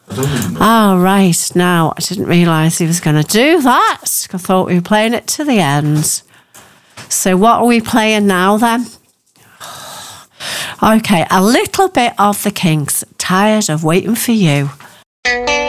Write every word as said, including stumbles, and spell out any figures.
I don't even know. Oh, right. Now, I didn't realise he was going to do that. I thought we were playing it to the end. So what are we playing now, then? Okay, a little bit of the Kinks. Tired of waiting for you.